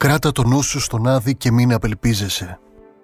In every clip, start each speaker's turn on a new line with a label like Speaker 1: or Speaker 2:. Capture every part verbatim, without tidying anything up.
Speaker 1: Κράτα το νου σου στον Άδη και μην απελπίζεσαι.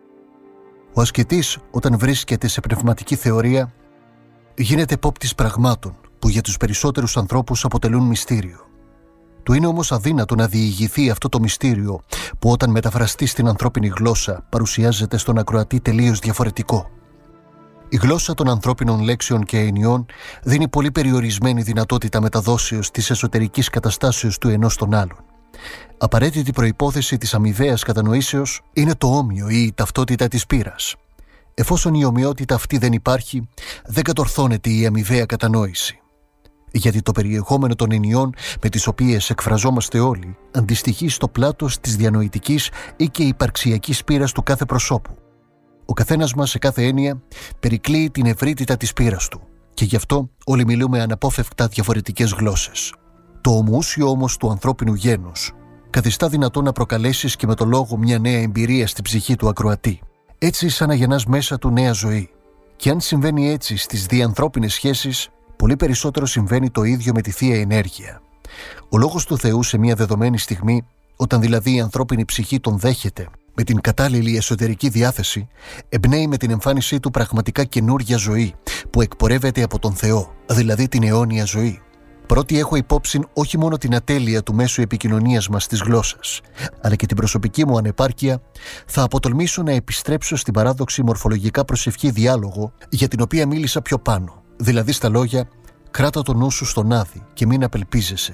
Speaker 1: Ο ασκητής, όταν βρίσκεται σε πνευματική θεωρία, γίνεται επόπτης πραγμάτων που για τους περισσότερους ανθρώπους αποτελούν μυστήριο. Του είναι όμως αδύνατο να διηγηθεί αυτό το μυστήριο που όταν μεταφραστεί στην ανθρώπινη γλώσσα παρουσιάζεται στον ακροατή τελείως διαφορετικό. Η γλώσσα των ανθρώπινων λέξεων και ενιών δίνει πολύ περιορισμένη δυνατότητα μεταδόσεως της εσωτερικής καταστάσεως του ενός στον άλλον. Απαραίτητη προϋπόθεση της αμοιβαίας κατανοήσεως είναι το όμοιο ή η ταυτότητα της πείρας. Εφόσον η ομοιότητα αυτή δεν υπάρχει, δεν κατορθώνεται η αμοιβαία κατανόηση. Γιατί το περιεχόμενο των ενιών με τις οποίες εκφραζόμαστε όλοι αντιστοιχεί στο πλάτος της διανοητικής ή και υπαρξιακής πείρας του κάθε προσώπου. Ο καθένας μας σε κάθε έννοια περικλείει την ευρύτητα της πείρας του και γι' αυτό όλοι μιλούμε αναπόφευκτα διαφορετικές γλώσσες. Το ομοούσιο όμως του ανθρώπινου γένους καθιστά δυνατό να προκαλέσεις και με το λόγο μια νέα εμπειρία στην ψυχή του ακροατή. Έτσι σαν να γεννάς μέσα του νέα ζωή. Και αν συμβαίνει έτσι στις διανθρώπινες σχέσεις, πολύ περισσότερο συμβαίνει το ίδιο με τη Θεία Ενέργεια. Ο λόγος του Θεού σε μια δεδομένη στιγμή, όταν δηλαδή η ανθρώπινη ψυχή τον δέχεται με την κατάλληλη εσωτερική διάθεση, εμπνέει με την εμφάνισή του πραγματικά καινούργια ζωή που εκπορεύεται από τον Θεό, δηλαδή την αιώνια ζωή. Πρώτη έχω υπόψη όχι μόνο την ατέλεια του μέσου επικοινωνίας μας της γλώσσας, αλλά και την προσωπική μου ανεπάρκεια, θα αποτολμήσω να επιστρέψω στην παράδοξη μορφολογικά προσευχή διάλογο για την οποία μίλησα πιο πάνω, δηλαδή στα λόγια «Κράτα το νου σου στον Άδη και μην απελπίζεσαι».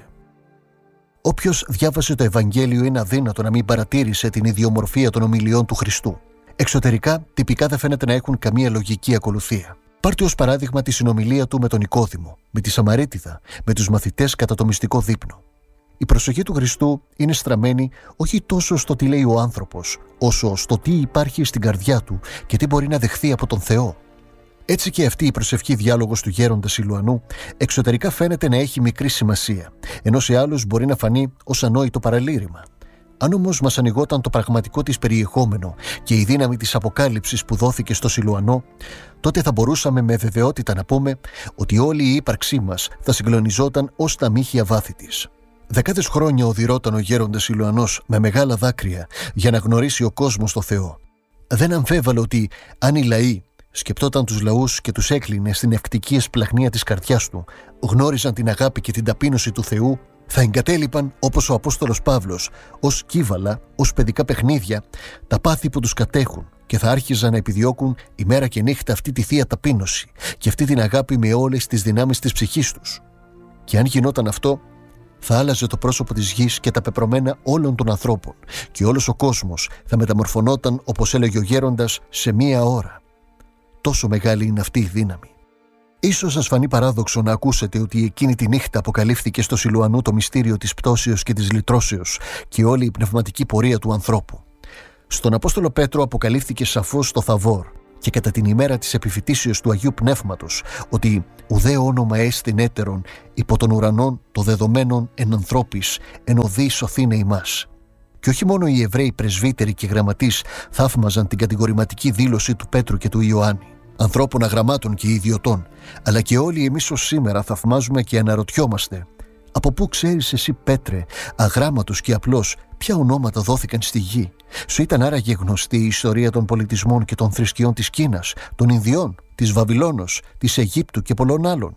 Speaker 1: Όποιος διάβασε το Ευαγγέλιο είναι αδύνατο να μην παρατήρησε την ιδιομορφία των ομιλιών του Χριστού. Εξωτερικά, τυπικά δεν φαίνεται να έχουν καμία λογική ακολουθία. Πάρτε ως παράδειγμα τη συνομιλία του με τον Νικόδημο, με τη Σαμαρίτιδα, με τους μαθητές κατά το μυστικό δείπνο. Η προσοχή του Χριστού είναι στραμμένη όχι τόσο στο τι λέει ο άνθρωπος, όσο στο τι υπάρχει στην καρδιά του και τι μπορεί να δεχθεί από τον Θεό. Έτσι και αυτή η προσευχή διάλογος του γέροντα Σιλουανού εξωτερικά φαίνεται να έχει μικρή σημασία, ενώ σε άλλους μπορεί να φανεί ως ανόητο παραλήρημα. Αν όμως μας ανοιγόταν το πραγματικό της περιεχόμενο και η δύναμη της αποκάλυψης που δόθηκε στο Σιλουανό, τότε θα μπορούσαμε με βεβαιότητα να πούμε ότι όλη η ύπαρξή μας θα συγκλονιζόταν ως τα μύχια βάθη της. Δεκάδες χρόνια οδυρώταν ο γέροντας Σιλουανός με μεγάλα δάκρυα για να γνωρίσει ο κόσμος το Θεό. Δεν αμφέβαλε ότι αν οι λαοί, σκεπτόταν τους λαούς και τους έκλεινε στην ευκτική εσπλαχνία της καρδιάς του, γνώριζαν την αγάπη και την ταπείνωση του Θεού, θα εγκατέλειπαν όπως ο Απόστολος Παύλος, ως κύβαλα, ως παιδικά παιχνίδια, τα πάθη που τους κατέχουν και θα άρχιζαν να επιδιώκουν ημέρα και νύχτα αυτή τη θεία ταπείνωση και αυτή την αγάπη με όλες τις δυνάμεις της ψυχής τους. Και αν γινόταν αυτό, θα άλλαζε το πρόσωπο της γης και τα πεπρωμένα όλων των ανθρώπων και όλος ο κόσμος θα μεταμορφωνόταν, όπως έλεγε ο γέροντας, σε μία ώρα. Τόσο μεγάλη είναι αυτή η δύναμη. Ίσως σας φανεί παράδοξο να ακούσετε ότι εκείνη τη νύχτα αποκαλύφθηκε στο Σιλουανού το μυστήριο της πτώσεως και της λυτρώσεως και όλη η πνευματική πορεία του ανθρώπου. Στον Απόστολο Πέτρο αποκαλύφθηκε σαφώς το Θαβόρ και κατά την ημέρα της επιφυτίσεως του Αγίου Πνεύματος ότι ουδέ όνομα έστιν έτερον υπό των ουρανών το δεδομένον εν ανθρώπης εν οδεί σωθήνε ημάς. Και όχι μόνο οι Εβραίοι πρεσβύτεροι και γραμματείς θαύμαζαν την κατηγορηματική δήλωση του Πέτρου και του Ιωάννη, ανθρώπων αγραμμάτων και ιδιωτών, αλλά και όλοι εμείς ως σήμερα θαυμάζουμε και αναρωτιόμαστε από πού ξέρεις εσύ, Πέτρε, αγράμματος και απλός, ποια ονόματα δόθηκαν στη γη? Σου ήταν άραγε γνωστή η ιστορία των πολιτισμών και των θρησκειών της Κίνας, των Ινδιών, της Βαβυλώνος, της Αιγύπτου και πολλών άλλων?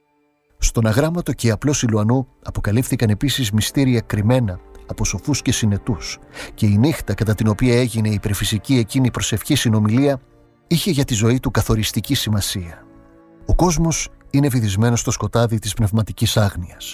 Speaker 1: Στον αγράμματο και απλό Σιλουανού αποκαλύφθηκαν επίσης μυστήρια κρυμμένα από σοφούς και συνετούς, και η νύχτα κατά την οποία έγινε η υπερφυσική εκείνη προσευχή συνομιλία είχε για τη ζωή του καθοριστική σημασία. Ο κόσμος είναι βυθισμένος στο σκοτάδι της πνευματικής άγνοιας.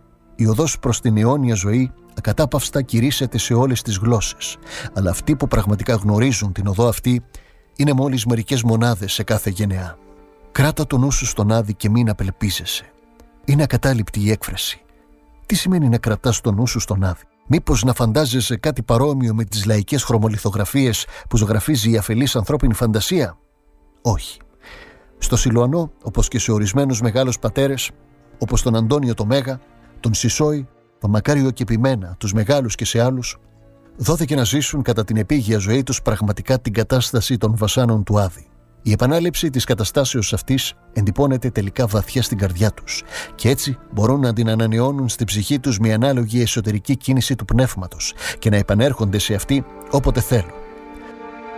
Speaker 1: Η οδός προς την αιώνια ζωή ακατάπαυστα κηρύσσεται σε όλες τις γλώσσες, αλλά αυτοί που πραγματικά γνωρίζουν την οδό αυτή είναι μόλις μερικές μονάδες σε κάθε γενεά. Κράτα το νου σου στον Άδη και μην απελπίζεσαι. Είναι ακατάληπτη η έκφραση. Τι σημαίνει να κρατάς το νου σου στον Άδη? Μήπως να φαντάζεσαι κάτι παρόμοιο με τις λαϊκές χρωμολιθογραφίες που ζωγραφίζει η αφελής ανθρώπινη φαντασία? Όχι. Στο Σιλουανό, όπως και σε ορισμένους μεγάλους πατέρες, όπως τον Αντώνιο το Μέγα, τον Σισόη, τον Μακάριο και Πιμένα, τους μεγάλους και σε άλλους, δόθηκε να ζήσουν κατά την επίγεια ζωή τους πραγματικά την κατάσταση των βασάνων του Άδη. Η επανάληψη της καταστάσεως αυτής εντυπώνεται τελικά βαθιά στην καρδιά τους και έτσι μπορούν να την ανανεώνουν στην ψυχή τους μια ανάλογη εσωτερική κίνηση του πνεύματος και να επανέρχονται σε αυτή όποτε θέλουν.